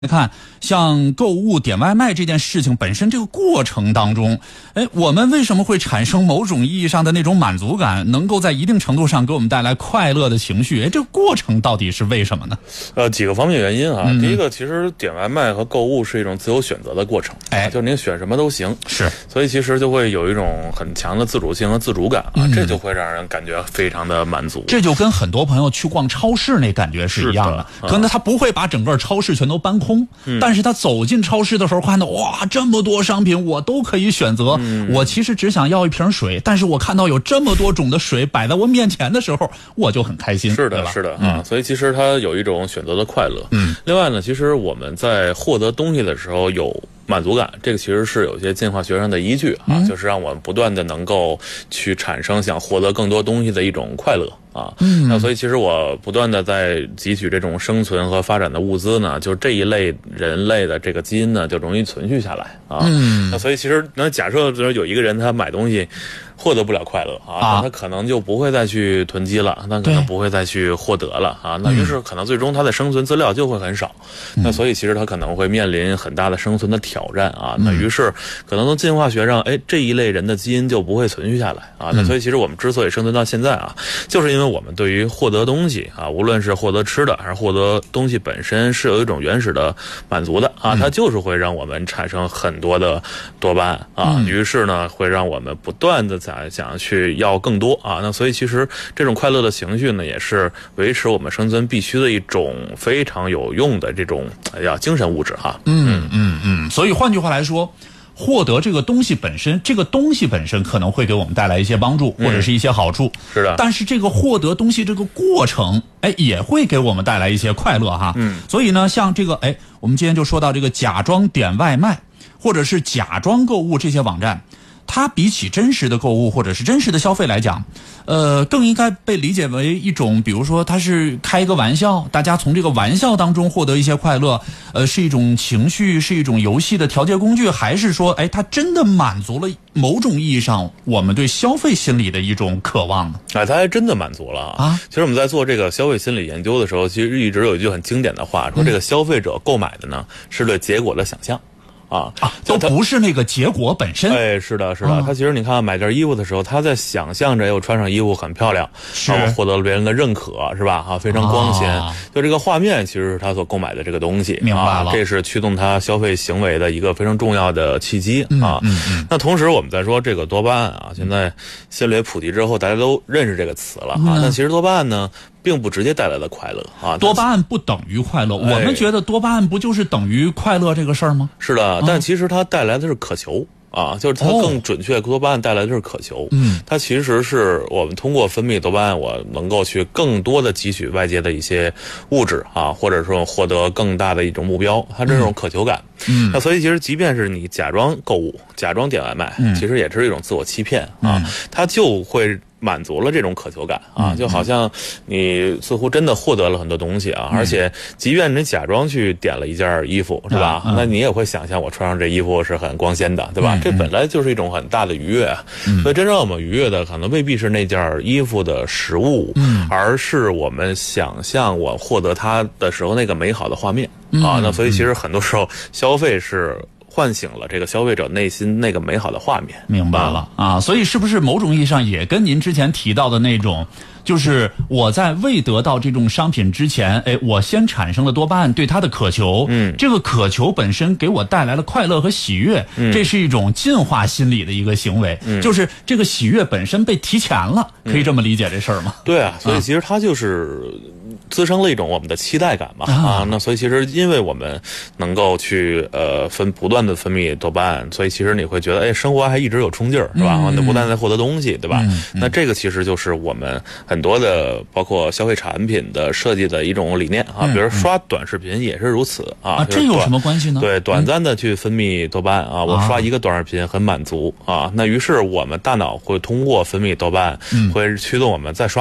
你看，像购物点外卖这件事情本身这个过程当中，我们为什么会产生某种意义上的那种满足感，能够在一定程度上给我们带来快乐的情绪？这个过程到底是为什么呢？ 几个方面原因啊。第一个，其实点外卖和购物是一种自由选择的过程，就是您选什么都行， 是， 所以其实就会有一种很强的自主性和自主感啊，这就会让人感觉非常的满足。 这就跟很多朋友去逛超市那感觉是一样的，可能他不会把整个超市全都搬空，但是他走进超市的时候看到哇这么多商品我都可以选择，我其实只想要一瓶水，但是我看到有这么多种的水摆在我面前的时候，我就很开心。 是的，是的啊，所以其实它有一种选择的快乐。另外呢，其实我们在获得东西的时候有满足感，这个其实是有些进化学上的依据啊，就是让我们不断的能够去产生想获得更多东西的一种快乐啊。那所以其实我不断的在汲取这种生存和发展的物资呢，就这一类人类的这个基因呢就容易存续下来啊。那所以其实假设有一个人他买东西获得不了快乐啊，那他可能就不会再去囤积了，那可能不会再去获得了啊，那于是可能最终他的生存资料就会很少，那所以其实他可能会面临很大的生存的挑战啊，那于是可能从进化学上，这一类人的基因就不会存续下来啊，那所以其实我们之所以生存到现在啊，就是因为我们对于获得东西啊，无论是获得吃的还是获得东西本身是有一种原始的满足的啊，它就是会让我们产生很多的多巴胺啊，于是呢会让我们不断的想去要更多啊，那所以其实这种快乐的情绪呢，也是维持我们生存必须的一种非常有用的这种精神物质哈。 所以换句话来说，获得这个东西本身，这个东西本身可能会给我们带来一些帮助或者是一些好处， 是的。 但是这个获得东西这个过程，也会给我们带来一些快乐哈。所以呢，像这个我们今天就说到这个假装点外卖或者是假装购物这些网站，它比起真实的购物或者是真实的消费来讲，更应该被理解为一种，比如说它是开一个玩笑，大家从这个玩笑当中获得一些快乐，是一种情绪，是一种游戏的调节工具，还是说，它真的满足了某种意义上我们对消费心理的一种渴望呢？ 它还真的满足了啊！其实我们在做这个消费心理研究的时候，其实一直有一句很经典的话，说这个消费者购买的呢，是对结果的想象。 都不是那个结果本身。 是的。他其实你看买件衣服的时候，他在想象着我穿上衣服很漂亮，我获得了别人的认可，是吧？非常光鲜。就这个画面其实是他所购买的这个东西。 明白了， 这是驱动他消费行为的一个非常重要的契机啊。那同时我们在说这个多巴胺啊，现在心理普及之后，大家都认识这个词了啊。但其实多巴胺呢，并不直接带来的快乐啊。 多巴胺不等于快乐，我们觉得多巴胺不就是等于快乐这个事儿吗？ 是的，但其实它带来的是渴求啊，就是它更准确，多巴胺带来的是渴求。它其实是我们通过分泌多巴胺，我能够去更多的汲取外界的一些物质啊，或者说获得更大的一种目标，它这种渴求感。那所以其实即便是你假装购物，假装点外卖，其实也是一种自我欺骗啊，它就会满足了这种渴求感啊，就好像你似乎真的获得了很多东西啊，而且即便你假装去点了一件衣服，是吧？那你也会想象我穿上这衣服是很光鲜的，对吧？这本来就是一种很大的愉悦啊。所以真正让我们愉悦的，可能未必是那件衣服的实物，而是我们想象我获得它的时候那个美好的画面啊。那所以其实很多时候消费是唤醒了这个消费者内心那个美好的画面。 明白了啊，所以是不是某种意义上也跟您之前提到的那种，就是我在未得到这种商品之前，我先产生了多巴胺对它的渴求，这个渴求本身给我带来了快乐和喜悦，这是一种进化心理的一个行为，就是这个喜悦本身被提前了，可以这么理解这事儿吗？ 对啊，所以其实它就是滋生了一种我们的期待感嘛啊，那所以其实因为我们能够去不断的分泌多巴胺，所以其实你会觉得生活还一直有冲劲儿，是吧？那不断在获得东西，对吧？那这个其实就是我们很多的包括消费产品的设计的一种理念啊，比如刷短视频也是如此啊。 这有什么关系呢？ 对，短暂的去分泌多巴胺啊，我刷一个短视频很满足啊，那于是我们大脑会通过分泌多巴胺，会驱动我们再刷一个。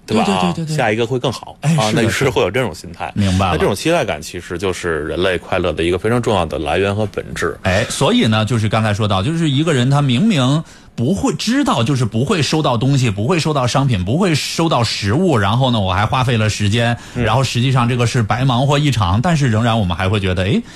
对吧？ 对， 下一个会更好那就是会有这种心态。 明白了。 那这种期待感其实就是人类快乐的一个非常重要的来源和本质。 所以呢，就是刚才说到，就是一个人他明明不会知道，就是不会收到东西，不会收到商品，不会收到食物，然后呢，我还花费了时间，然后实际上这个是白忙活一场，但是仍然我们还会觉得，